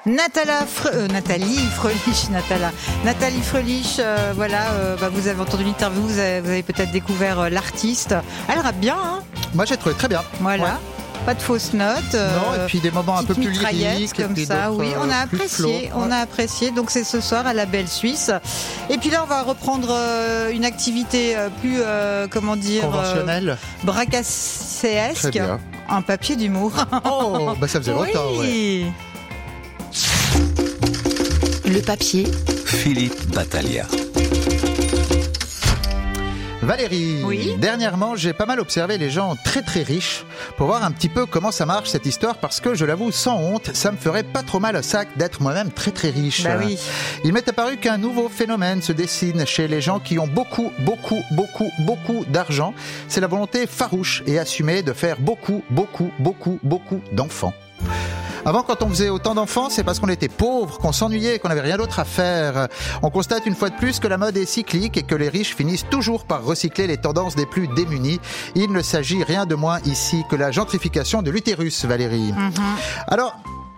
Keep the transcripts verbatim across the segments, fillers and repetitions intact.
Natala Fre- euh, Nathalie Frelich, Natala, Nathalie Frelich, euh, voilà, euh, bah, vous avez entendu l'interview, vous avez, vous avez peut-être découvert euh, l'artiste. Elle rappe bien, hein. Moi, j'ai trouvé très bien. Voilà. Ouais. Pas de fausses notes. Euh, non, et puis des moments un peu plus lyriques, comme ça. Oui, on a apprécié. On a apprécié. Donc c'est ce soir à la Belle Suisse. Et puis là, on va reprendre euh, une activité euh, plus, euh, comment dire, conventionnelle, euh, bracasséesque. Très bien. Un papier d'humour. Oh, bah ça faisait oui. longtemps. Ouais. Le papier. Philippe Battaglia. Valérie, oui. Dernièrement, j'ai pas mal observé les gens très très riches pour voir un petit peu comment ça marche cette histoire, parce que je l'avoue sans honte, ça me ferait pas trop mal au sac d'être moi-même très très riche. Bah oui. Il m'est apparu qu'un nouveau phénomène se dessine chez les gens qui ont beaucoup, beaucoup, beaucoup, beaucoup d'argent. C'est la volonté farouche et assumée de faire beaucoup, beaucoup, beaucoup, beaucoup d'enfants. Avant, quand on faisait autant d'enfants, c'est parce qu'on était pauvres, qu'on s'ennuyait, qu'on n'avait rien d'autre à faire. On constate une fois de plus que la mode est cyclique et que les riches finissent toujours par recycler les tendances des plus démunis. Il ne s'agit rien de moins ici que la gentrification de l'utérus, Valérie. Mm-hmm. Alors,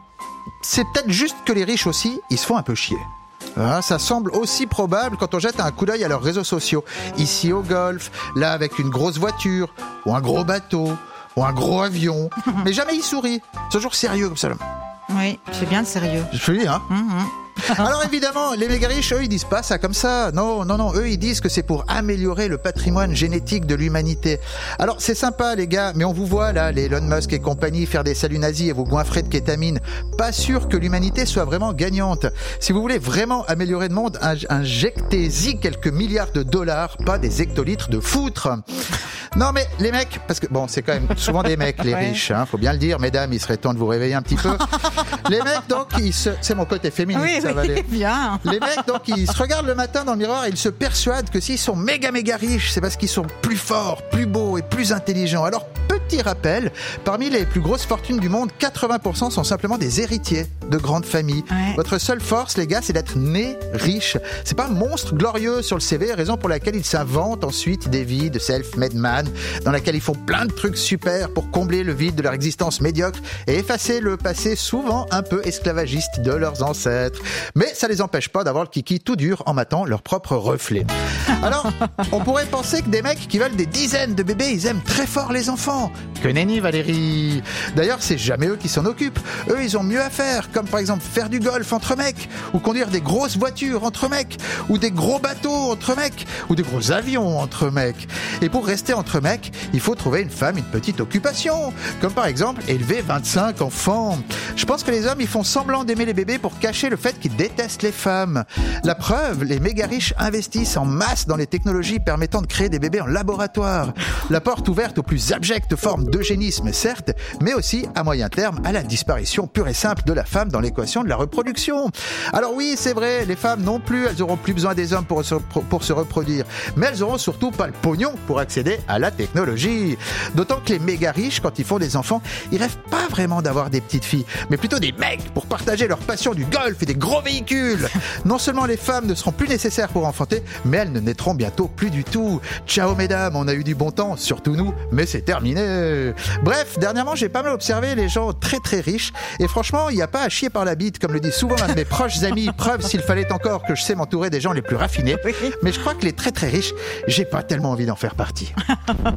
c'est peut-être juste que les riches aussi, ils se font un peu chier. Ah, ça semble aussi probable quand on jette un coup d'œil à leurs réseaux sociaux. Ici au golf, là avec une grosse voiture, ou un gros bateau, ou un gros avion, mais jamais il sourit. C'est toujours sérieux comme ça. Oui, c'est bien le sérieux. Je te le dis, hein. Mm-hmm. Alors évidemment, les méga riches, eux, ils disent pas ça comme ça. Non, non, non, eux, ils disent que c'est pour améliorer le patrimoine génétique de l'humanité. Alors c'est sympa, les gars, mais on vous voit là, les Elon Musk et compagnie, faire des saluts nazis et vous goinfrer de kétamine. Pas sûr que l'humanité soit vraiment gagnante. Si vous voulez vraiment améliorer le monde, injectez-y quelques milliards de dollars, pas des hectolitres de foutre. Non mais les mecs, parce que bon, c'est quand même souvent des mecs, les ouais. riches, hein, faut bien le dire, mesdames, il serait temps de vous réveiller un petit peu. Les mecs, donc, ils se... c'est mon côté féministe, oui, ça va aller. Bien. Les mecs, donc, ils se regardent le matin dans le miroir et ils se persuadent que s'ils sont méga méga riches, c'est parce qu'ils sont plus forts, plus beaux et plus intelligents. Alors, petit rappel, parmi les plus grosses fortunes du monde, quatre-vingts pour cent sont simplement des héritiers de grandes familles. Ouais. Votre seule force, les gars, c'est d'être né riche. C'est pas un monstre glorieux sur le C V, raison pour laquelle ils s'inventent ensuite des vies de self-made man, dans laquelle ils font plein de trucs super pour combler le vide de leur existence médiocre et effacer le passé souvent un peu esclavagiste de leurs ancêtres. Mais ça les empêche pas d'avoir le kiki tout dur en matant leur propre reflet. Alors, on pourrait penser que des mecs qui veulent des dizaines de bébés, ils aiment très fort les enfants. Que nenni, Valérie. D'ailleurs, c'est jamais eux qui s'en occupent. Eux, ils ont mieux à faire, comme par exemple faire du golf entre mecs, ou conduire des grosses voitures entre mecs, ou des gros bateaux entre mecs, ou des gros avions entre mecs. Et pour rester entre mecs, il faut trouver une femme, une petite occupation, comme par exemple élever vingt-cinq enfants. Je pense que les hommes, ils font semblant d'aimer les bébés pour cacher le fait qu'ils détestent les femmes. La preuve, les méga riches investissent en masse dans les technologies permettant de créer des bébés en laboratoire. La porte ouverte aux plus abjectes formes d'eugénisme, certes, mais aussi à moyen terme à la disparition pure et simple de la femme dans l'équation de la reproduction. Alors oui, c'est vrai, les femmes non plus, elles auront plus besoin des hommes pour se, pour se reproduire, mais elles auront surtout pas le pognon pour accéder à la technologie. D'autant que les méga riches, quand ils font des enfants, ils rêvent pas vraiment d'avoir des petites filles, mais plutôt des mecs pour partager leur passion du golf et des gros véhicules. Non seulement les femmes ne seront plus nécessaires pour enfanter, mais elles ne naîtront bientôt plus du tout. Ciao mesdames, on a eu du bon temps, surtout nous, mais c'est terminé. Bref, dernièrement, j'ai pas mal observé les gens très très riches, et franchement, il n'y a pas à chier par la bite, comme le dit souvent un de mes proches amis, preuve s'il fallait encore que je sais m'entourer des gens les plus raffinés, mais je crois que les très très riches, j'ai pas tellement envie d'en faire partie.